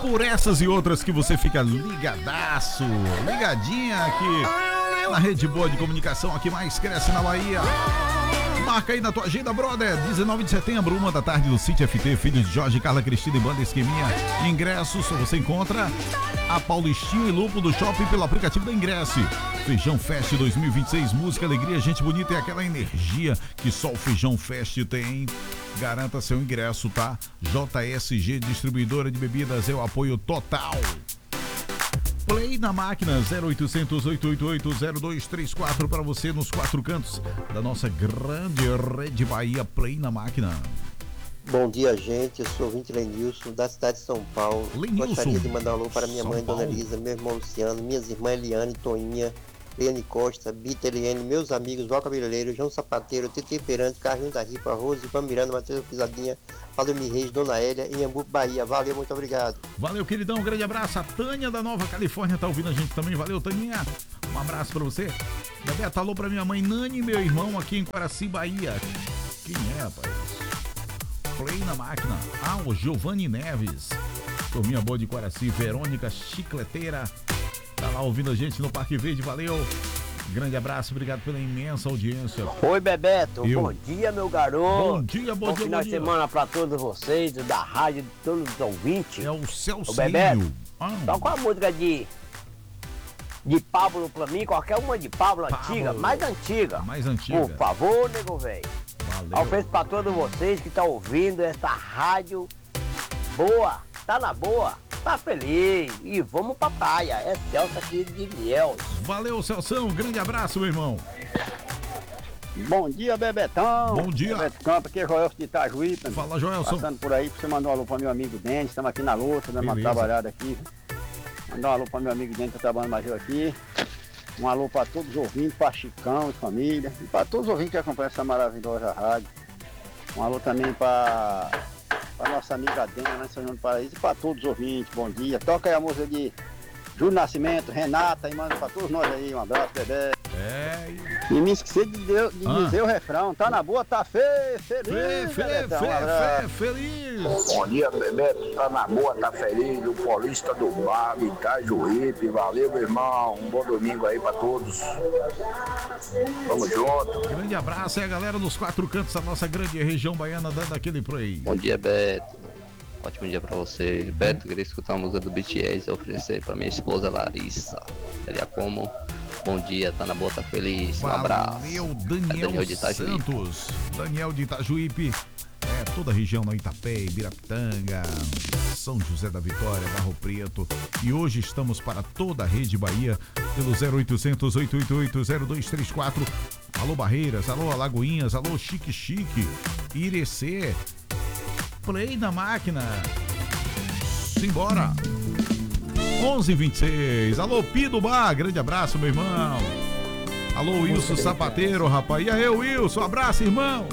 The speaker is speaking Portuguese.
Por essas e outras que você fica ligadaço, ligadinha aqui na rede boa de comunicação, a que mais cresce na Bahia. Marca aí na tua agenda, brother. 19 de setembro, 1 da tarde, no City FT, filhos de Jorge, Carla Cristina e Banda Esqueminha. Ingressos você encontra a Paulistinho e Lupo do Shopping pelo aplicativo da Ingresse. Feijão Fest 2026, música, alegria, gente bonita e aquela energia que só o Feijão Fest tem. Garanta seu ingresso, tá? JSG, distribuidora de bebidas, é o apoio total. Play na máquina 0800 888 0234 para você nos quatro cantos da nossa grande rede Bahia. Play na máquina. Bom dia, gente. Eu sou o ouvinte Lenilson, da cidade de São Paulo. Lenilson. Gostaria de mandar um alô para minha São mãe, Paulo. Dona Elisa, meu irmão Luciano, minhas irmãs Eliane, Toinha, Eliane Costa, Bita Eliane, meus amigos Val Cabeleireiro, João Sapateiro, Titi Perante, Carlinhos da Ripa, Rose, Ivan Miranda, Matheus Pisadinha, Valdemir Reis, Dona Hélia, Inhambu, Bahia. Valeu, muito obrigado. Valeu, queridão. Um grande abraço. A Tânia da Nova Califórnia tá ouvindo a gente também. Valeu, Taninha. Um abraço pra você. Bebeto, alô pra minha mãe Nani e meu irmão aqui em Coraci, Bahia. Quem é, rapaz? Play na máquina. Ah, o Giovanni Neves. Turminha boa de Coraci. Verônica Chicleteira. Tá lá ouvindo a gente no Parque Verde. Valeu. Grande abraço. Obrigado pela imensa audiência. Oi, Bebeto. Eu. Bom dia, meu garoto. Bom dia, bom dia, final bom de dia. semana pra todos vocês, da rádio, de todos os ouvintes. É o Celcinho. Bebeto. Ah, Toca uma música de Pablo pra mim, qualquer uma de Pablo antiga, mais antiga. mais antiga. Por favor, nego velho. Valeu. Ofereço pra todos vocês que estão ouvindo esta rádio boa, tá na boa, tá feliz. E vamos pra praia. É Celso aqui de Ilhéus. Valeu, Celção. Grande abraço, meu irmão. Bom dia, Bebetão. Bom dia. Bebeto Campo, aqui é Joelson de Itajuí. Fala, Joelson. Passando por aí, pra você mandar um alô pra meu amigo Denis. Estamos aqui na luta, dando uma Beleza. trabalhada aqui. Mandar um alô pra meu amigo Denis, que tá trabalhando mais eu aqui. Um alô pra todos os ouvintes, pra Chicão e família. E pra todos os ouvintes que acompanham essa maravilhosa rádio. Um alô também pra nossa amiga Dena, lá em São João do Paraíso. E pra todos os ouvintes, bom dia. Toca aí a música de Júlio Nascimento, Renata, e manda pra todos nós aí. Um abraço, bebê. E me esqueci de dizer o refrão. Tá na boa, tá feliz, Bebetão. Um abraço. Feliz. Bom dia, Bebeto. Tá na boa, tá feliz. O Paulista do Bar, Itajuípe. Valeu, meu irmão. Um bom domingo aí pra todos. Vamos junto. Grande abraço aí, a galera dos quatro cantos da nossa grande região baiana, dando aquele play. Bom dia, Beto. Ótimo dia pra você. Beto, queria escutar a música do BTS e oferecer pra minha esposa Larissa. Seria como? Bom dia, tá na boa, tá feliz. Um abraço. Valeu, É Daniel de Itajuípe. Santos. Daniel de Itajuípe. É, toda a região na Itapé, Ibirapitanga, São José da Vitória, Barro Preto. E hoje estamos para toda a rede Bahia pelo 0800 888 0234. Alô Barreiras, alô Alagoinhas, alô Chique Chique, Irecê. Play na máquina. Simbora. 11h26. Alô Pido Bar, grande abraço, meu irmão. Alô Wilson Sapateiro, rapaz. E aí, Wilson, abraço, irmão.